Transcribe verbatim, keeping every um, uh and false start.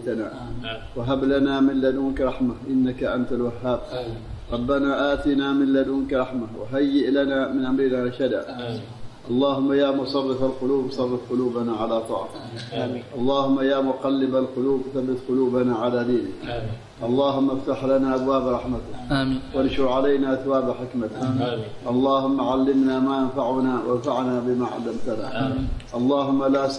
هديتنا وهب لنا من لدنك رحمة إنك أنت الوهاب. ربنا آتنا من لدنك رحمة وهيئ لنا من أمرنا رشدا. اللهم يا مصرف القلوب صرف قلوبنا على طاعتك. اللهم يا مقلب القلوب ثبت قلوبنا على دينك. اللهم افتح لنا أبواب رحمتك آمين. وانشر علينا أثواب حكمتك. اللهم علمنا ما ينفعنا وانفعنا بما علمتنا. اللهم لا